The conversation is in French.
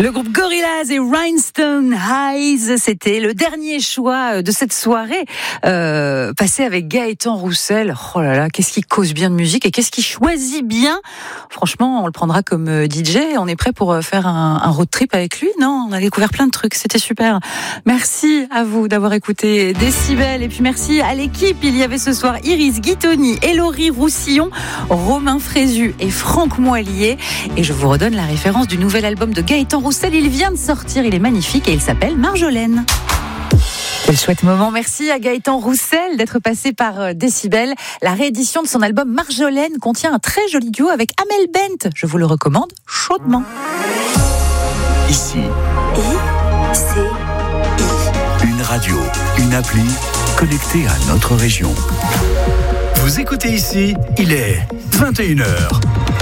Le groupe Gorillaz et Rhinestone Eyes, c'était le dernier choix de cette soirée, passé avec Gaëtan Roussel. Oh là là, qu'est-ce qui cause bien de musique et qu'est-ce qui choisit bien. Franchement, on le prendra comme DJ. On est prêt pour faire un road trip avec lui, non? On a découvert plein de trucs, c'était super. Merci à vous d'avoir écouté Décibel et puis merci à l'équipe. Il y avait ce soir Iris Guitoni, Hélorie Roussillon, Romain Frézu et Franck Moilier. Et je vous redonne la référence du nouvel album de Gaëtan Roussel. Il vient de sortir, il est magnifique et il s'appelle Marjolaine. Quel chouette moment. Merci à Gaëtan Roussel d'être passé par Décibel. La réédition de son album Marjolaine contient un très joli duo avec Amel Bent. Je vous le recommande chaudement. Ici. Une radio, une appli connectée à notre région. Vous écoutez Ici, il est 21h.